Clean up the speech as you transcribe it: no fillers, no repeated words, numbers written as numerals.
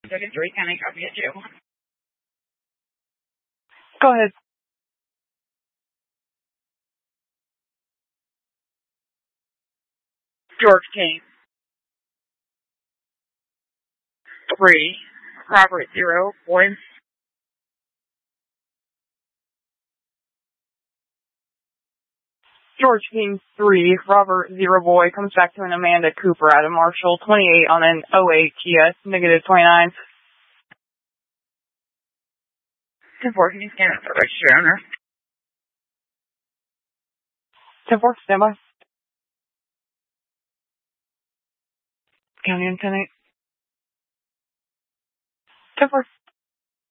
Second 3 County, copy at 2. Go ahead. George King. 3, Robert 0, boy. George King 3, Robert 0 boy comes back to an Amanda Cooper out of Marshall, 28 on an 08 TS, negative 29. 10-4, can you scan out the registered owner? 10-4, stand by. County and 10-8. 10-4.